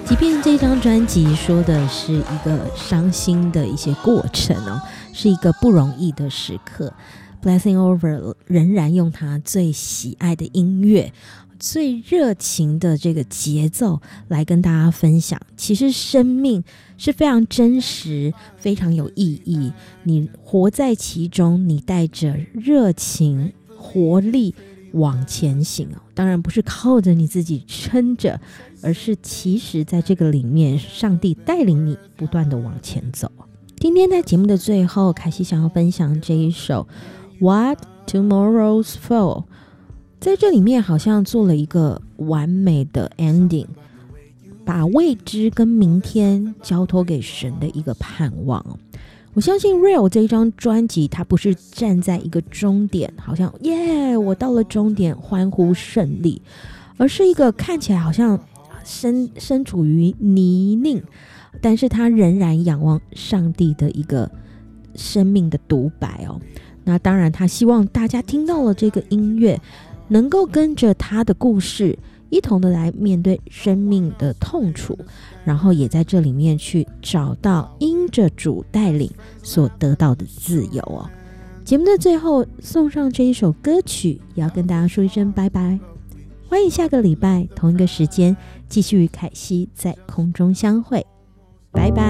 即便这张专辑说的是一个伤心的一些过程哦，是一个不容易的时刻， Blessing Over 仍然用他最喜爱的音乐，最热情的这个节奏来跟大家分享，其实生命是非常真实，非常有意义，你活在其中，你带着热情活力往前行哦，当然不是靠着你自己撑着，而是其实在这个里面，上帝带领你不断的往前走。今天在节目的最后，凯西想要分享这一首 What Tomorrow's For， 在这里面好像做了一个完美的 ending， 把未知跟明天交托给神的一个盼望。我相信 Real 这一张专辑，它不是站在一个终点，好像耶我到了终点欢呼胜利，而是一个看起来好像身处于泥泞，但是他仍然仰望上帝的一个生命的独白哦。那当然他希望大家听到了这个音乐，能够跟着他的故事一同的来面对生命的痛楚，然后也在这里面去找到因着主带领所得到的自由哦。节目的最后送上这一首歌曲，也要跟大家说一声拜拜，欢迎下个礼拜同一个时间继续与凯西在空中相会，拜拜。